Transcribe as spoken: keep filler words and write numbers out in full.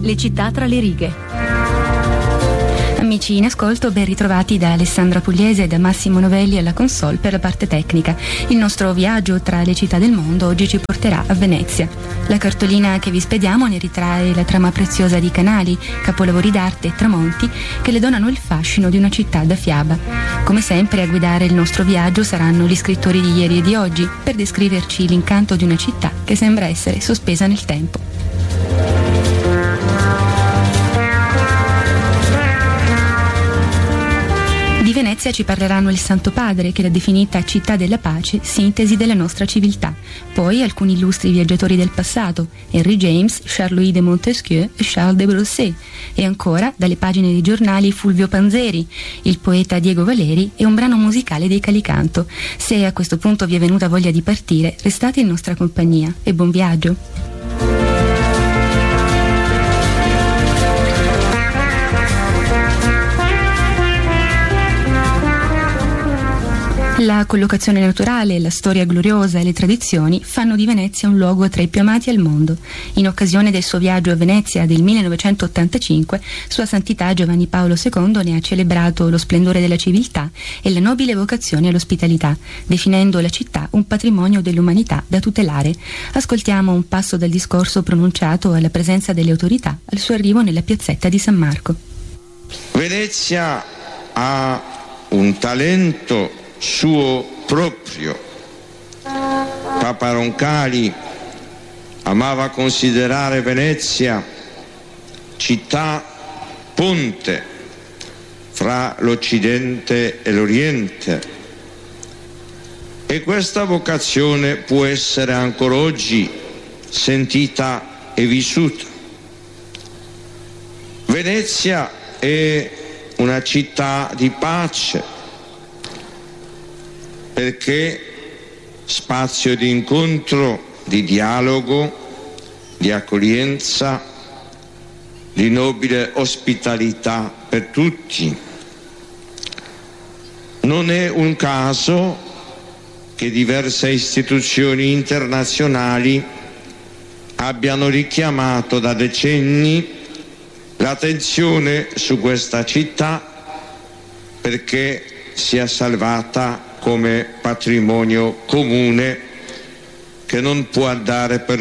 Le città tra le righe. Amici in ascolto, ben ritrovati da Alessandra Pugliese e da Massimo Novelli alla console per la parte tecnica. Il nostro viaggio tra le città del mondo oggi ci porterà a Venezia. La cartolina che vi spediamo ne ritrae la trama preziosa di canali, capolavori d'arte e tramonti che le donano il fascino di una città da fiaba. Come sempre, a guidare il nostro viaggio saranno gli scrittori di ieri e di oggi per descriverci l'incanto di una città che sembra essere sospesa nel tempo. Di Venezia ci parleranno il Santo Padre, che l'ha definita città della pace, sintesi della nostra civiltà. Poi alcuni illustri viaggiatori del passato, Henry James, Charles-Louis de Montesquieu e Charles de Brossais. E ancora, dalle pagine dei giornali, Fulvio Panzeri, il poeta Diego Valeri e un brano musicale dei Calicanto. Se a questo punto vi è venuta voglia di partire, restate in nostra compagnia e buon viaggio! La collocazione naturale, la storia gloriosa e le tradizioni fanno di Venezia un luogo tra i più amati al mondo. In occasione del suo viaggio a Venezia del millenovecentottantacinque, Sua Santità Giovanni Paolo secondo ne ha celebrato lo splendore della civiltà e la nobile vocazione all'ospitalità, definendo la città un patrimonio dell'umanità da tutelare. Ascoltiamo un passo dal discorso pronunciato alla presenza delle autorità al suo arrivo nella piazzetta di San Marco. Venezia ha un talento suo proprio. Papa Roncalli amava considerare Venezia città ponte fra l'Occidente e l'Oriente, e questa vocazione può essere ancora oggi sentita e vissuta. Venezia è una città di pace, perché spazio di incontro, di dialogo, di accoglienza, di nobile ospitalità per tutti. Non è un caso che diverse istituzioni internazionali abbiano richiamato da decenni l'attenzione su questa città perché sia salvata come patrimonio comune che non può andare per